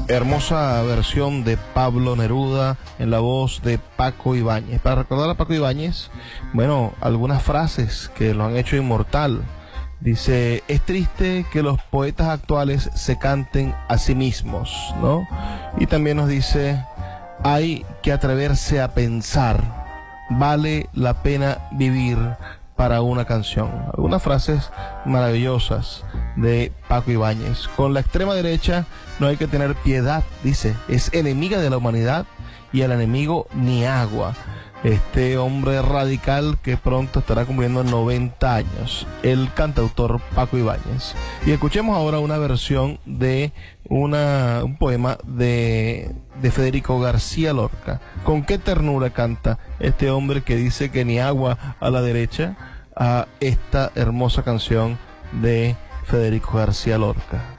Hermosa versión de Pablo Neruda en la voz de Paco Ibáñez. Para recordar a Paco Ibáñez, bueno, algunas frases que lo han hecho inmortal. Dice, es triste que los poetas actuales se canten a sí mismos, ¿no? Y también nos dice, hay que atreverse a pensar, vale la pena vivir para una canción. Algunas frases maravillosas de Paco Ibáñez. Con la extrema derecha no hay que tener piedad, dice, es enemiga de la humanidad y al enemigo ni agua. Este hombre radical que pronto estará cumpliendo 90 años, el cantautor Paco Ibáñez. Y escuchemos ahora una versión de un poema de Federico García Lorca. Con qué ternura canta este hombre que dice que ni agua a la derecha, a esta hermosa canción de Federico García Lorca.